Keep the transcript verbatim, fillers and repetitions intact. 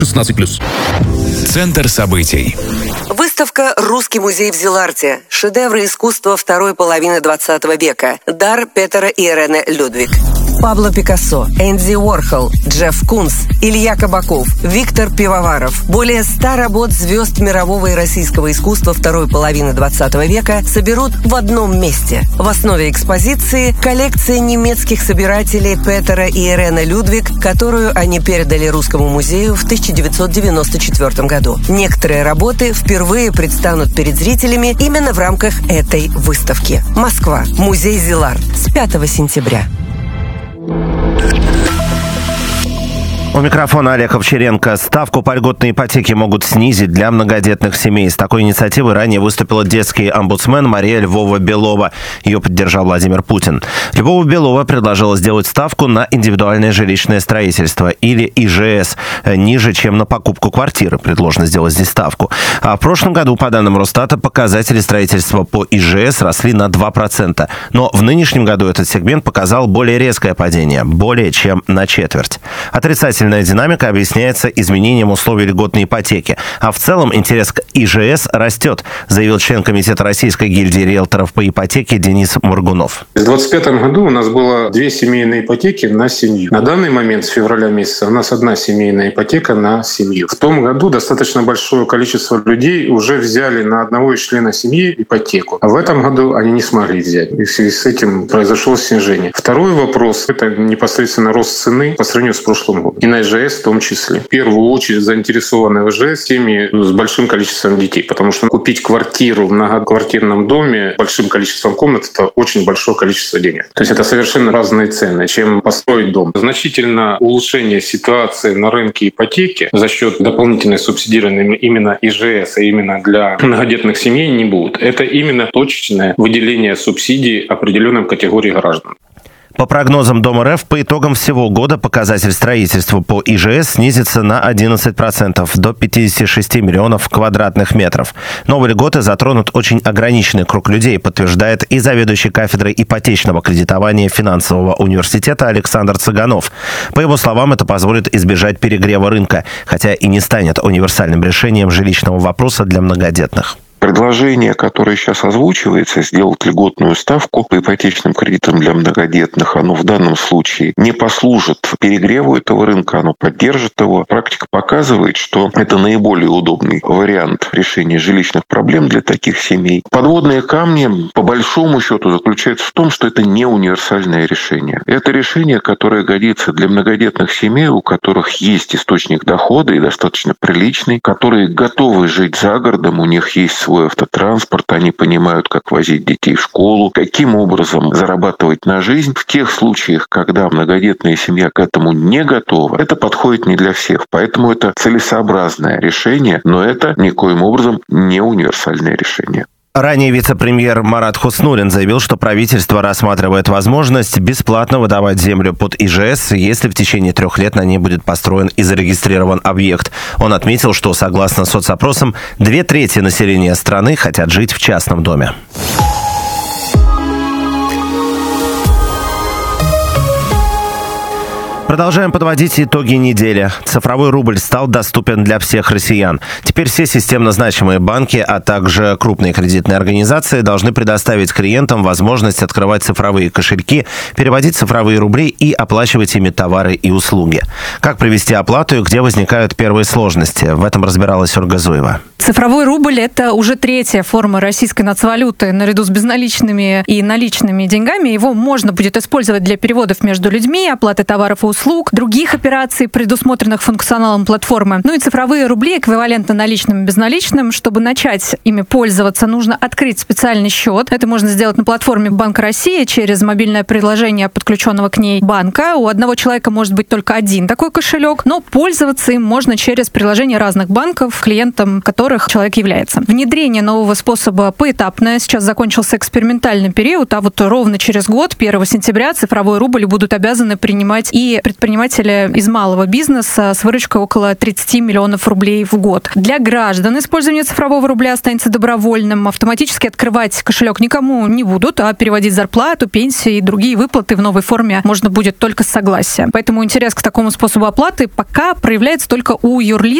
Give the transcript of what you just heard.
шестнадцать плюс. Центр событий. Выставка «Русский музей в Зиларте. Шедевры искусства второй половины двадцатого века. Дар Петера и Ирены Людвиг». Пабло Пикассо, Энди Уорхол, Джефф Кунс, Илья Кабаков, Виктор Пивоваров. Более ста работ звезд мирового и российского искусства второй половины двадцатого века соберут в одном месте. В основе экспозиции коллекция немецких собирателей Петера и Ирены Людвиг, которую они передали Русскому музею в тысяча девятьсот девяносто четвёртом году. Некоторые работы впервые предстанут перед зрителями именно в рамках этой выставки. Москва. Музей Зиларт. С пятого сентября. У микрофона Олег Овчаренко. Ставку по льготной ипотеке могут снизить для многодетных семей. С такой инициативой ранее выступила детский омбудсмен Мария Львова-Белова. Ее поддержал Владимир Путин. Львова-Белова предложила сделать ставку на индивидуальное жилищное строительство, или И Ж С, ниже, чем на покупку квартиры. Предложено сделать здесь ставку. А в прошлом году, по данным Росстата, показатели строительства по И Ж С росли на два процента. Но в нынешнем году этот сегмент показал более резкое падение, более чем на четверть. Отрицательно динамика объясняется изменением условий льготной ипотеки. А в целом интерес к И Ж С растет, заявил член комитета Российской гильдии риэлторов по ипотеке Денис Мургунов. В двадцать пятом году у нас было две семейные ипотеки на семью. На данный момент, с февраля месяца, у нас одна семейная ипотека на семью. В том году достаточно большое количество людей уже взяли на одного из членов семьи ипотеку. А в этом году они не смогли взять. И в связи с этим произошло снижение. Второй вопрос – это непосредственно рост цены по сравнению с прошлым годом. И на И Ж С в том числе. В первую очередь заинтересованы в И Ж С семьи с большим количеством детей, потому что купить квартиру в многоквартирном доме с большим количеством комнат – это очень большое количество денег. То есть это совершенно разные цены, чем построить дом. Значительно улучшение ситуации на рынке ипотеки за счет дополнительной субсидирования именно И Ж С, а именно для многодетных семей, не будет. Это именно точечное выделение субсидий определенным категориям граждан. По прогнозам Дом Р Ф, по итогам всего года показатель строительства по И Ж С снизится на одиннадцать процентов, до пятьдесят шесть миллионов квадратных метров. Новые льготы затронут очень ограниченный круг людей, подтверждает и заведующий кафедрой ипотечного кредитования финансового университета Александр Цыганов. По его словам, это позволит избежать перегрева рынка, хотя и не станет универсальным решением жилищного вопроса для многодетных. Предложение, которое сейчас озвучивается, сделать льготную ставку по ипотечным кредитам для многодетных, оно в данном случае не послужит перегреву этого рынка, оно поддержит его. Практика показывает, что это наиболее удобный вариант решения жилищных проблем для таких семей. Подводные камни, по большому счету, заключаются в том, что это не универсальное решение. Это решение, которое годится для многодетных семей, у которых есть источник дохода и достаточно приличный, которые готовы жить за городом, у них есть свой свой автотранспорт, они понимают, как возить детей в школу, каким образом зарабатывать на жизнь. В тех случаях, когда многодетная семья к этому не готова, это подходит не для всех. Поэтому это целесообразное решение, но это никоим образом не универсальное решение. Ранее вице-премьер Марат Хуснуллин заявил, что правительство рассматривает возможность бесплатно выдавать землю под И Ж С, если в течение трех лет на ней будет построен и зарегистрирован объект. Он отметил, что, согласно соцопросам, две трети населения страны хотят жить в частном доме. Продолжаем подводить итоги недели. Цифровой рубль стал доступен для всех россиян. Теперь все системно значимые банки, а также крупные кредитные организации должны предоставить клиентам возможность открывать цифровые кошельки, переводить цифровые рубли и оплачивать ими товары и услуги. Как провести оплату и где возникают первые сложности? В этом разбиралась Ольга Зуева. Цифровой рубль – это уже третья форма российской нацвалюты. Наряду с безналичными и наличными деньгами его можно будет использовать для переводов между людьми, оплаты товаров и услуг, других операций, предусмотренных функционалом платформы. Ну и цифровые рубли эквивалентно наличным и безналичным. Чтобы начать ими пользоваться, нужно открыть специальный счет. Это можно сделать на платформе Банка России через мобильное приложение, подключенного к ней банка. У одного человека может быть только один такой кошелек, но пользоваться им можно через приложения разных банков, клиентам которых человек является. Внедрение нового способа поэтапное. Сейчас закончился экспериментальный период, а вот ровно через год, первого сентября, цифровой рубль будут обязаны принимать и предприниматели из малого бизнеса с выручкой около тридцать миллионов рублей в год. Для граждан использование цифрового рубля останется добровольным. Автоматически открывать кошелек никому не будут, а переводить зарплату, пенсии и другие выплаты в новой форме можно будет только с согласия. Поэтому интерес к такому способу оплаты пока проявляется только у юрлиц